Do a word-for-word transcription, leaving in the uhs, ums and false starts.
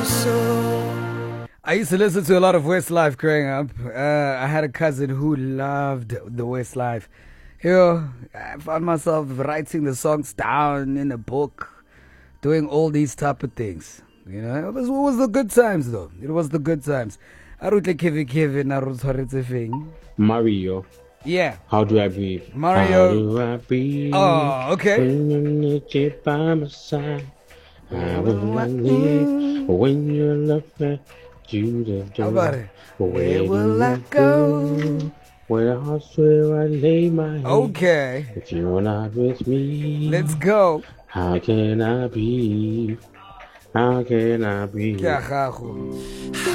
I used to listen to a lot of Westlife growing up. Uh, I had a cousin who loved the Westlife. You know, I found myself writing the songs down in a book, doing all these type of things. You know, it was, it was the good times though. It was the good times. Arutle Kevin Kevin Aruthoritefing. Mario. Yeah. How do I breathe? Mario. How do I breathe? Oh, okay. When you need you by my side. How will I live when you love me? You the How about it? Where will I go? Where else will I lay my head? Okay. If you're not with me, Let's go. how can I breathe? How can I breathe? Ke a gago.